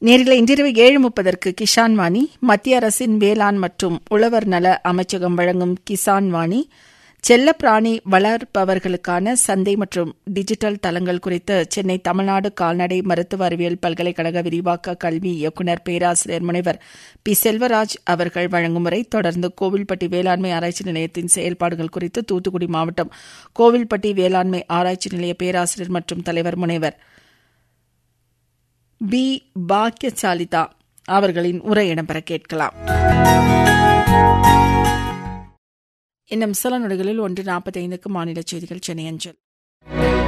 நேரில் இன்றிரவு 7:30 கிஷான் வாணி, மத்திய அரசின் வேளாண் மற்றும் உழவர் நல அமைச்சகம் வழங்கும் கிசான் வாணி, செல்லப்பிராணி வளர்ப்பவர்களுக்கான சந்தை மற்றும் டிஜிட்டல் தளங்கள் குறித்து சென்னை தமிழ்நாடு கால்நடை மருத்துவ அறிவியல் பல்கலைக்கழக விரிவாக்க கல்வி இயக்குநர் பேராசிரியர் முனைவர் பி. செல்வராஜ் அவர்கள் வழங்கும் முறை. தொடர்ந்து கோவில்பட்டி வேளாண்மை ஆராய்ச்சி நிலையத்தின் செயல்பாடுகள் குறித்து தூத்துக்குடி மாவட்டம் கோவில்பட்டி வேளாண்மை ஆராய்ச்சி நிலைய பேராசிரியர் மற்றும் தலைவர் முனைவர் பி. பாக்கியசாலிதா அவர்களின் உரை இடம்பெற கேட்கலாம். இன்னும் சில நொடிகளில் 1:45 மாநில செய்திகள் சென்னை அஞ்சல்.